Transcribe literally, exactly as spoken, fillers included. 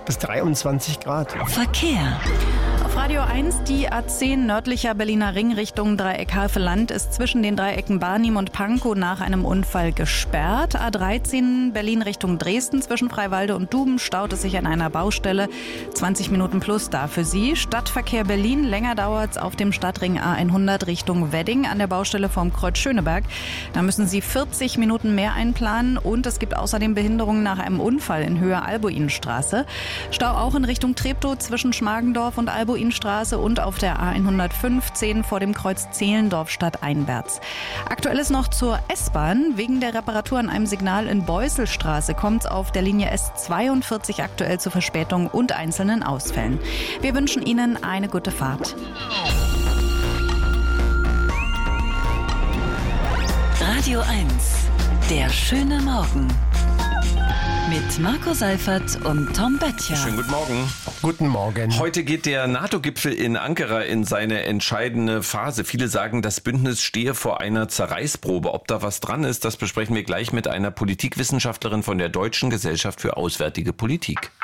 bis dreiundzwanzig Grad. Verkehr. Auf Radio eins, die A zehn nördlicher Berliner Ring Richtung Dreieck Haveland ist zwischen den Dreiecken Barnim und Pankow nach einem Unfall gesperrt. A dreizehn Berlin Richtung Dresden zwischen Freiwalde und Duben staut es sich an einer Baustelle. zwanzig Minuten plus da für Sie. Stadtverkehr Berlin, länger dauert es auf dem Stadtring A hundert Richtung Wedding an der Baustelle vorm Kreuz Schöneberg. Da müssen Sie vierzig Minuten mehr einplanen und es gibt außerdem Behinderungen nach einem Unfall in Höhe Albuinstraße. Stau auch in Richtung Treptow zwischen Schmargendorf und Albuinstraße und auf der A hundertfünfzehn vor dem Kreuz Zehlendorf stadteinwärts. Aktuell ist noch zur S-Bahn. Wegen der Reparatur an einem Signal in Beuselstraße kommt es auf der Linie S zweiundvierzig aktuell zu Verspätungen und einzelnen Ausfällen. Wir wünschen Ihnen eine gute Fahrt. Radio eins, der schöne Morgen. Mit Marco Seifert und Tom Böttcher. Schönen guten Morgen. Guten Morgen. Heute geht der NATO-Gipfel in Ankara in seine entscheidende Phase. Viele sagen, das Bündnis stehe vor einer Zerreißprobe. Ob da was dran ist, das besprechen wir gleich mit einer Politikwissenschaftlerin von der Deutschen Gesellschaft für Auswärtige Politik.